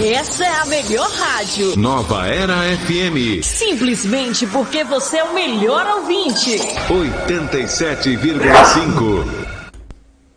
Essa é a melhor rádio. Nova Era FM. Simplesmente porque você é o melhor ouvinte. 87,5.